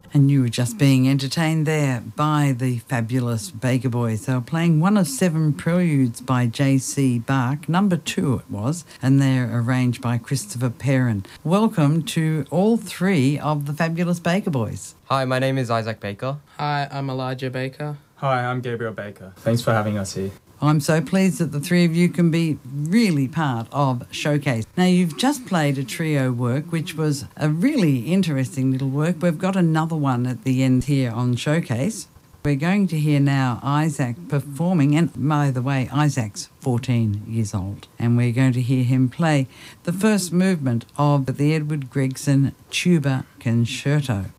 And you were just being entertained there by the fabulous Baker Boys. They were playing one of 7 preludes by J.C. Bach, number 2 it was, and they're arranged by Christopher Perrin. Welcome to all 3 of the fabulous Baker Boys. Hi, my name is Isaac Baker. Hi, I'm Elijah Baker. Hi, I'm Gabriel Baker. Thanks for having us here. I'm so pleased that the 3 of you can be really part of Showcase. Now, you've just played a trio work, which was a really interesting little work. We've got another one at the end here on Showcase. We're going to hear now Isaac performing, and by the way, Isaac's 14 years old, and we're going to hear him play the first movement of the Edward Gregson Tuba Concerto.